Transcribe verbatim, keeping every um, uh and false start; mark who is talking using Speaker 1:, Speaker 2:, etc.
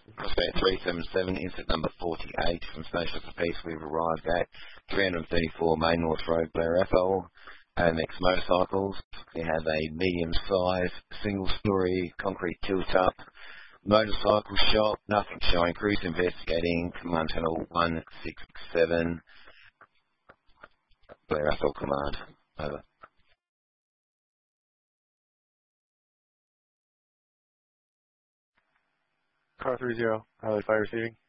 Speaker 1: Suspect three seven seven, incident number forty-eight from Stations of Peace. We've arrived at three thirty-four Main North Road, Blair Athol. A M X motorcycles. We have a medium-sized, single-story concrete tilt-up motorcycle shop. Nothing showing. Crews investigating. Command Channel one six seven. Blair Athol Command. Over.
Speaker 2: Car three zero, highway fire receiving.